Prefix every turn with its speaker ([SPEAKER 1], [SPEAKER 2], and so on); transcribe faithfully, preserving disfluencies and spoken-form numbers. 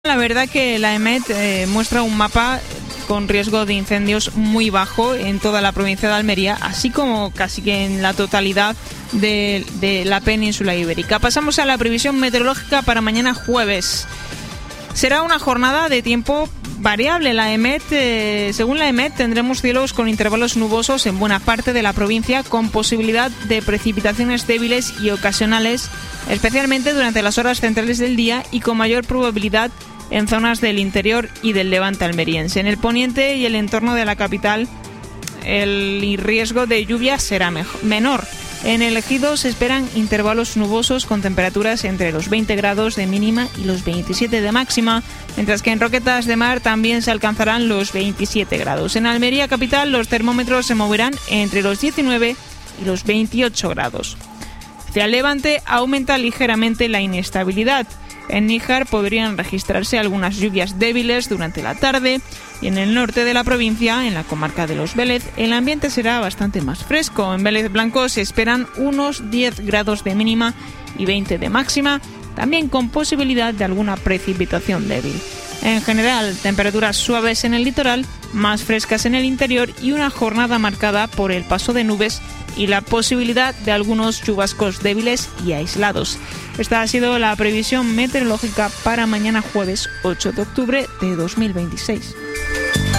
[SPEAKER 1] La verdad que la EMET eh, muestra un mapa con riesgo de incendios muy bajo en toda la provincia de Almería, así como casi que en la totalidad de, de la península ibérica. Pasamos a la previsión meteorológica para mañana jueves. Será una jornada de tiempo variable. La EMET, eh, según la EMET, tendremos cielos con intervalos nubosos en buena parte de la provincia, con posibilidad de precipitaciones débiles y ocasionales, especialmente durante las horas centrales del día y con mayor probabilidad en zonas del interior y del levante almeriense. En el poniente y el entorno de la capital, el riesgo de lluvia será mejor, menor. En el Ejido se esperan intervalos nubosos con temperaturas entre los veinte grados de mínima y los veintisiete de máxima, mientras que en Roquetas de Mar también se alcanzarán los veintisiete grados. En Almería capital los termómetros se moverán entre los diecinueve y los veintiocho grados. Hacia el levante aumenta ligeramente la inestabilidad. En Níjar podrían registrarse algunas lluvias débiles durante la tarde y en el norte de la provincia, en la comarca de Los Vélez, el ambiente será bastante más fresco. En Vélez Blanco se esperan unos diez grados de mínima y veinte de máxima, también con posibilidad de alguna precipitación débil. En general, temperaturas suaves en el litoral, más frescas en el interior y una jornada marcada por el paso de nubes y la posibilidad de algunos chubascos débiles y aislados. Esta ha sido la previsión meteorológica para mañana jueves ocho de octubre de dos mil veintiséis.